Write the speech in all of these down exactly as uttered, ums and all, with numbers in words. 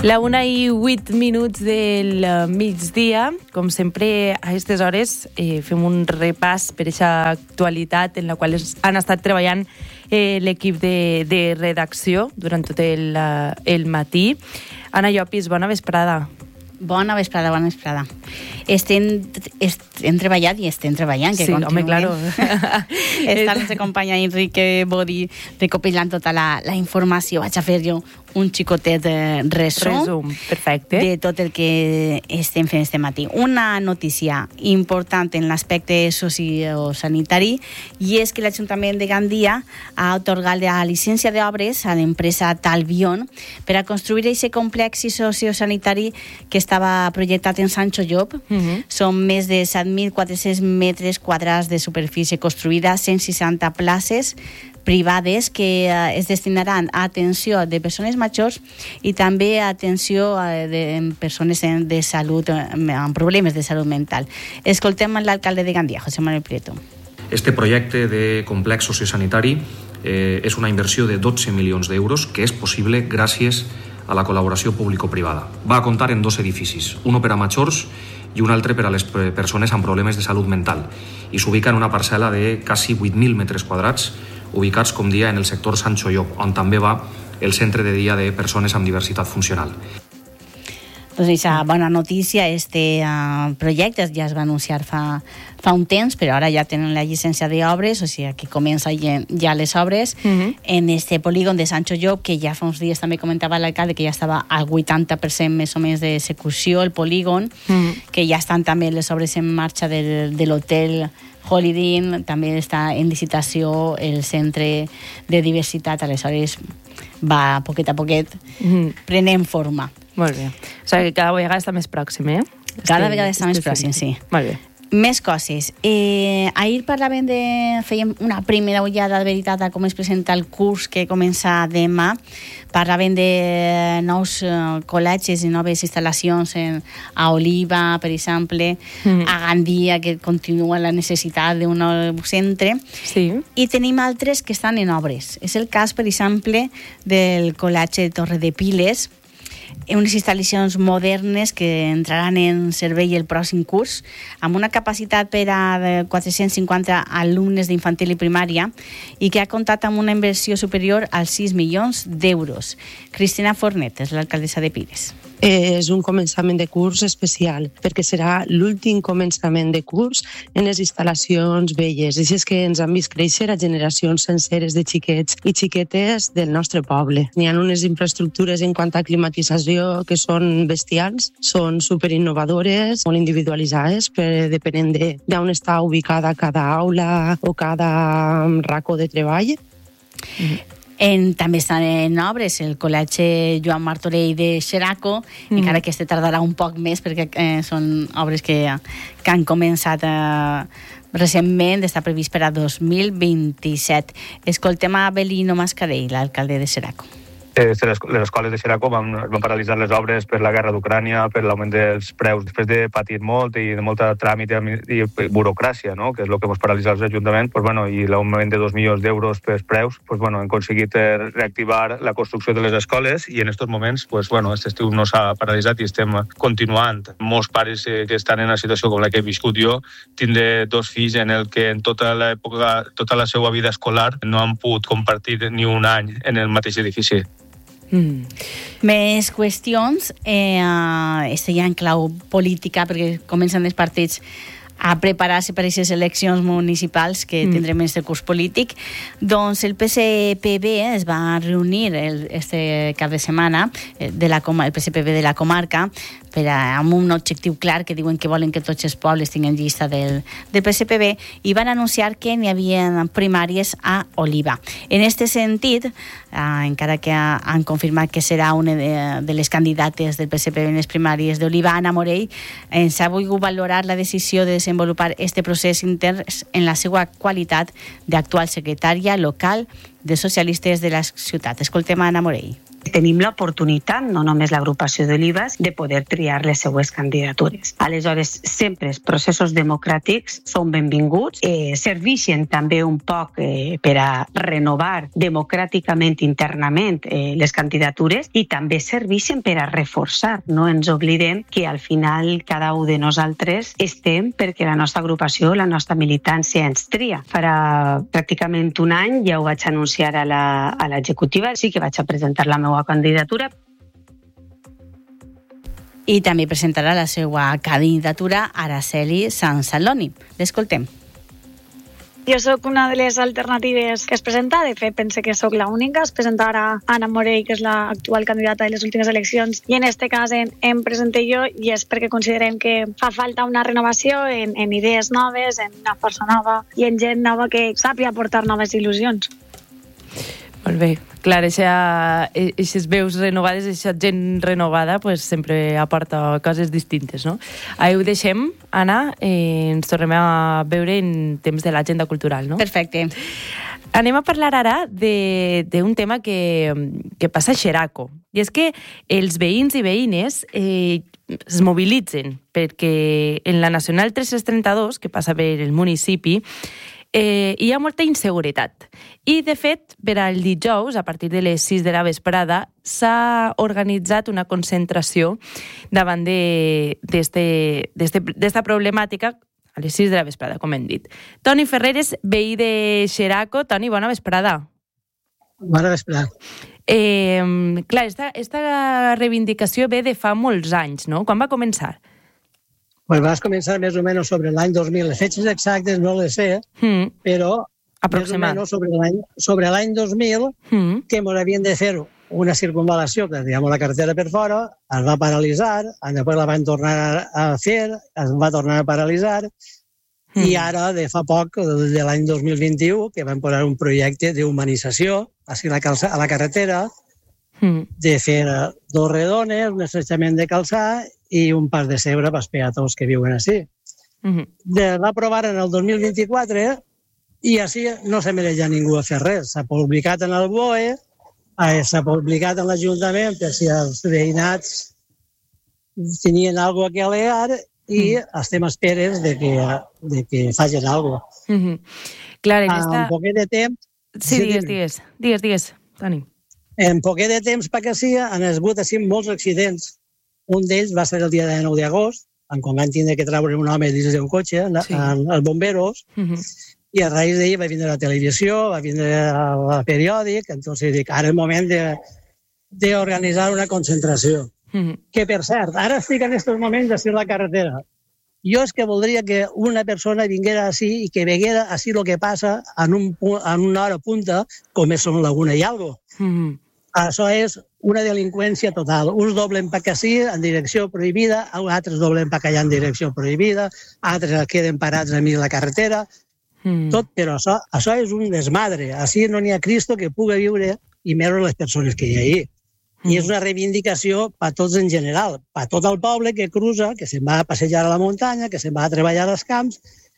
La una i vuit minuts del migdia. Com sempre, a aquestes hores eh, fem un repàs per aquesta actualitat en la qual han estat treballant eh, l'equip de, de redacció durant tot el, el matí. Anna Llopis, bona vesprada. Bona vesprada, bona vesprada. Estem, estem treballant i estem treballant. Que sí, home, claro. Està ens acompanya Enrique Bodi recopilant tota la, la informació. Vaig a fer jo un xicotet eh, resum, resum perfecte. de tot el que estem fent este matí. Una notícia important en l'aspecte sociosanitari i és que l'Ajuntament de Gandia ha atorgat la llicència d'obres a l'empresa Talvion per a construir aquest complex sociosanitari que estava projectat en Sancho Llop. Uh-huh. Són més de set mil quatre-cents metres quadrats de superfície construïda, cent seixanta places privades que eh, es destinaran a atenció de persones majors i també a atenció eh, de persones en, de salut, eh, amb problemes de salut mental. Escoltem l'alcalde de Gandia, José Manuel Prieto. Este projecte de complex sociosanitari eh, és una inversió de dotze milions d'euros que és possible gràcies a la col·laboració público-privada. Va a comptar en dos edificis, uno per a majors i un altre per a les persones amb problemes de salut mental, i s'ubica en una parcel·la de quasi vuit mil metres quadrats, ubicats, com dia, en el sector Sancho Llop, on també va el centre de dia de persones amb diversitat funcional. Doncs aquesta bona notícia, este uh, projecte ja es va anunciar fa, fa un temps, però ara ja tenen la llicència d'obres, o sigui que comença ja, ja les obres uh-huh. en este polígon de Sancho Llop, que ja fa uns dies també comentava l'alcalde que ja estava al vuitanta per cent més o menys d'execució, el polígon, uh-huh. que ja estan també les obres en marxa del, de l'hotel Holiday Inn, també està en licitació el centre de diversitat, aleshores va poquet a poquet uh-huh. prenent forma. Molt bé. O sigui que cada vegada està més pròxim, eh? Cada vegada està més pròxim, sí. Molt bé. Més coses. Eh, ahir parlàvem de... Fèiem una primera ullada de veritat a com es presenta el curs que comença demà. Parlàvem de nous uh, col·legis i noves instal·lacions en, a Oliva, per exemple, mm. a Gandia, que continua la necessitat d'un nou centre. Sí. I tenim altres que estan en obres. És el cas, per exemple, del col·legi de Torre de Piles, unes instal·lacions modernes que entraran en servei el pròxim curs, amb una capacitat per a quatre-cents cinquanta alumnes d'infantil i primària i que ha comptat amb una inversió superior als sis milions d'euros. Cristina Fornet és l'alcaldessa de Piles. És un començament de curs especial, perquè serà l'últim començament de curs en les instal·lacions velles. I és que ens han vist créixer a generacions senceres de xiquets i xiquetes del nostre poble. N'hi ha unes infraestructures en quant a climatització que són bestials, són superinnovadores, molt individualitzades, per, depenent de d'on està ubicada cada aula o cada racó de treball. Mm-hmm. En, també estan en obres el col·legi Joan Martorell de Xeraco, mm. encara que este tardarà un poc més perquè eh, són obres que, que han començat eh, recentment, està previst per a dos mil vint-i-set. Escoltem a Belino Mascarell, l'alcalde de Xeraco. Les escoles de Xeraco van, van paralitzar les obres per la guerra d'Ucrània, per l'augment dels preus, després de patir molt i de molta tràmit i burocràcia, no? Que és el que ens paralitza els ajuntaments, pues, bueno, i l'augment de dos milions d'euros pels preus, pues, bueno, hem aconseguit reactivar la construcció de les escoles i en aquests moments, pues, bueno, aquest estiu no s'ha paralitzat i estem continuant. Molts pares eh, que estan en una situació com la que he viscut jo, tindré dos fills en el que en tota l'època, tota la seva vida escolar no han pogut compartir ni un any en el mateix edifici. Mm. Més qüestions, eh, este ja en clau política, perquè comencen els partits a preparar-se per a aquestes eleccions municipals que mm. tindrem en aquest curs polític. Doncs el P S P B es va reunir el, este cap de setmana, de la, el P S P B de la comarca, per a, amb un objectiu clar que diuen que volen que tots els pobles tinguin llista del, del P S P B, i van anunciar que n'hi havia primàries a Oliva. En aquest sentit, eh, encara que han confirmat que serà una de, de les candidates del P S P B en les primàries d'Oliva, Anna Morell, ens ha volgut valorar la decisió de desenvolupar este procés intern en la seva qualitat d'actual secretària local de socialistes de la ciutat. Escoltem a Anna Morell. Tenim l'oportunitat, no només l'agrupació d'Olives, de poder triar les seues candidatures. Aleshores, sempre els processos democràtics són benvinguts, eh, serveixen també un poc eh, per a renovar democràticament internament eh, les candidatures i també serveixen per a reforçar. No ens oblidem que al final cada un de nosaltres estem perquè la nostra agrupació, la nostra militància ens tria. Farà pràcticament un any ja ho vaig anunciar a la, a l'executiva, sí que vaig a presentar la meva candidatura. I també presentarà la seva candidatura Araceli Sansaloni. L'escoltem. Jo sóc una de les alternatives que es presenta, de fet pense que sóc l'única, es presentarà Anna Morell, que és l'actual candidata de les últimes eleccions, i en este cas en, em presenté jo, i és perquè considerem que fa falta una renovació en, en idees noves, en una força nova i en gent nova que sàpiga aportar noves il·lusions. Molt bé. Clar, aquestes veus renovades, aquesta gent renovada, pues, sempre aporta coses distintes, no? Ahí ho deixem, Anna, eh, ens tornem a veure en temps de l'agenda cultural, no? Perfecte. Anem a parlar ara d'un tema que, que passa a Xeraco. I és que els veïns i veïnes eh, es mobilitzen perquè en la Nacional tres-cents trenta-dos, que passa per el municipi, Eh, hi ha molta inseguretat. I, de fet, per al dijous, a partir de les sis de la vesprada, s'ha organitzat una concentració davant d'esta problemàtica a les sis de la vesprada, com hem dit. Toni Ferreres, veí de Xeraco. Toni, bona vesprada. Bona vesprada. Eh, clar, esta, esta reivindicació ve de fa molts anys, no? Quan va començar? Pues vas començar més o menys sobre l'any dos mil. Les fetges exactes no les sé, mm. però aproximat. Més o menys sobre l'any sobre l'any dos mil mm. que ens havien de fer una circunvalació, que diguem la carretera per fora, es va paralitzar, després la van tornar a fer, es va tornar a paralitzar, mm. i ara, de fa poc, de l'any dos mil vint-i-u, que van posar un projecte d'humanització a la, calça, a la carretera, mm. de fer dos redones, un estrechament de calçar i un pas de cebre pels peatons que viuen així. Mm-hmm. De, va aprovar en el dos mil vint-i-quatre i així no se mereix a ningú a fer res. S'ha publicat en el B O E, s'ha publicat en l'Ajuntament per si els veïnats tenien alguna cosa que alegar i mm. estem a esperes de que, de que facin alguna cosa. Mm-hmm. Clar, en esta... En poquet de temps... Sí, digues, digues, digues, digues, Toni. En poquet de temps, perquè sí, han hagut així molts accidents. Un d'ells va ser el dia de nou d'agost, quan van tindre que treure un home dins d'un cotxe, sí. els bomberos, uh-huh. i a raïs d'ell va vindre la televisió, va vindre el periòdic, entonces dic, ara és el moment d'organitzar una concentració. Uh-huh. Que, per cert, ara estic en aquests moments a ser la carretera. Jo és que voldria que una persona vinguera així i que veguera així el que passa en, un, en una hora punta, com és en Laguna i algo. Uh-huh. Això és una delinqüència total. Uns doblen per ací en direcció prohibida, altres doblen per allà en direcció prohibida, altres queden parats a mig la carretera. Mm. Tot, però això, això és un desmadre. Així no n'hi ha Cristo que pugui viure i més les persones que hi ha allà. Mm. I és una reivindicació per tots en general, per tot el poble que cruza, que se'n va a passejar a la muntanya, que se'n va a treballar als camps,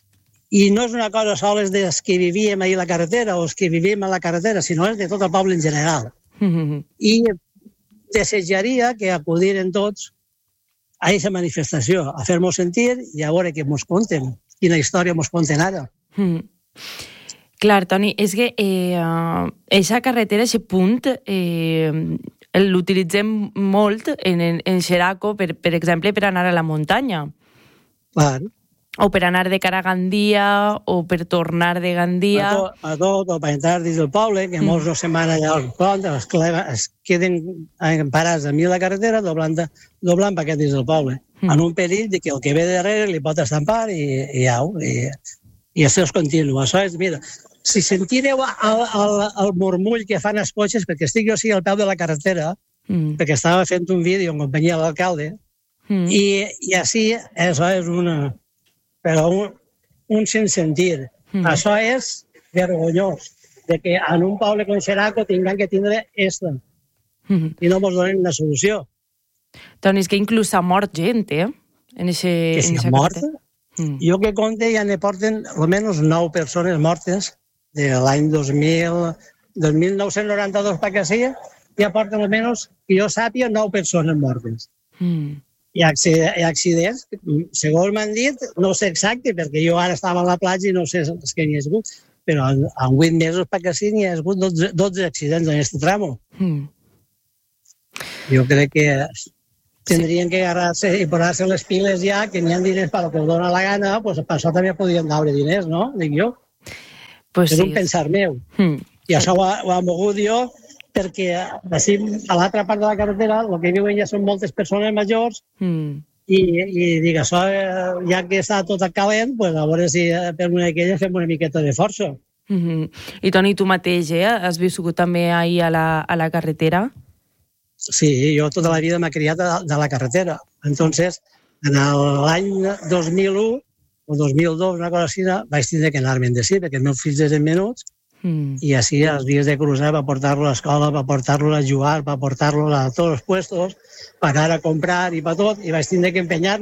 i no és una cosa sols dels que vivíem ahir a la carretera o els que vivim a la carretera, sinó és de tot el poble en general. Mm-hmm. I desitjaria que acudiren tots a aquesta manifestació, a fer-nos sentir i a veure què ens conten, quina història ens conten ara. Mm. Clar, Toni, és que aquesta eh, carretera, aquest punt, eh, l'utilitzem molt en, en, en Xeraco, per, per exemple, per anar a la muntanya. Clar. O per anar de cara a Gandia, o per tornar de Gandia. A tot, a tot o per entrar dins del poble, que mm. molts no se'n van allà al pont, es, es queden parats a mi la carretera, doblant, doblant per aquest dins del poble. Mm. En un perill de que el que ve darrere li pot estampar i, i au, i, i això és continu. Això és, mira, si sentireu el, el, el murmull que fan els cotxes, perquè estic jo sí al peu de la carretera, mm. perquè estava fent un vídeo en companyia de l'alcalde, mm. i, i així això és una... però un, un sensentir. Mm. Això és vergonyós, de que en un poble com Xeraco tinguem que tindre esta, mm. i no ens donen una solució. Toni, és que inclús ha mort gent, eh? En eixe, que si ha mort? Mm. Jo que compte ja ne porten almenys nou persones mortes de l'any dos mil, dos mil nou-cents noranta-dos per que sigui, ja porten almenys, que jo sàpiga, nou persones mortes. Mm. I accidents, segons m'han dit, no sé exacte, perquè jo ara estava a la platja i no sé els que n'hi ha hagut, però en, en vuit mesos perquè sí n'hi ha hagut dotze, dotze accidents en aquest tramo. Mm. Jo crec que tindrien que agarrar-se i posar-se les piles ja, que n'hi ha diners per que us dona la gana, doncs per això també podien daure diners, no? Dic jo. Pues és sí. un pensar meu. Mm. I això ho ha, ho ha mogut jo perquè així, a l'altra part de la carretera el que viuen ja són moltes persones majors mm. i, i dic, això, ja que està tot calent, pues, a veure si per una d'aquelles fem una miqueta de força. Mm-hmm. I Toni, tu mateix, eh? Has viscut també ahir a la, a la carretera? Sí, jo tota la vida m'he criat de, de la carretera. Entonces, en l'any dos mil u o dos mil dos, una cosa així, vaig tindre que anar-me'n de sí, perquè els meus fills eren menuts, mm. i així els dies de cruzar va portar-lo a l'escola, va portar-lo a jugar, va portar-lo a tots els puestos, per anar a comprar i per tot, i vaig tindre que empenyar